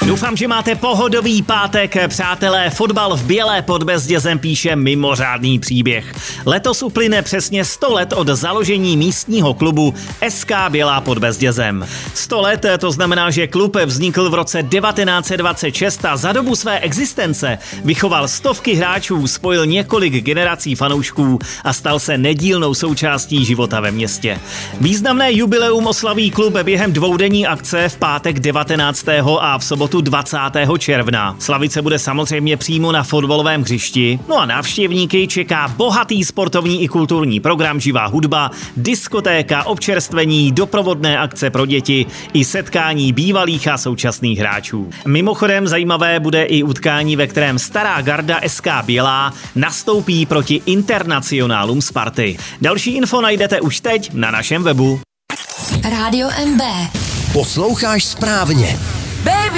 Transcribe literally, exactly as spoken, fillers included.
Doufám, že máte pohodový pátek, přátelé. Fotbal v Bělé pod Bezdězem píše mimořádný příběh. Letos uplyne přesně sto let od založení místního klubu S K Bělá pod Bezdězem. sto let, to znamená, že klub vznikl v roce devatenáct set dvacet šest a za dobu své existence vychoval stovky hráčů, spojil několik generací fanoušků a stal se nedílnou součástí života ve městě. Významné jubileum oslaví klub během dvoudenní akce v pátek devatenáctého a v sobotu dvacátého června. Slavit se bude samozřejmě přímo na fotbalovém hřišti. No a návštěvníky čeká bohatý sportovní i kulturní program, živá hudba, diskotéka, občerstvení, doprovodné akce pro děti i setkání bývalých a současných hráčů. Mimochodem zajímavé bude i utkání, ve kterém stará garda S K Bělá nastoupí proti internacionálům Sparty. Další info najdete už teď na našem webu. Rádio M B. Posloucháš správně. Baby.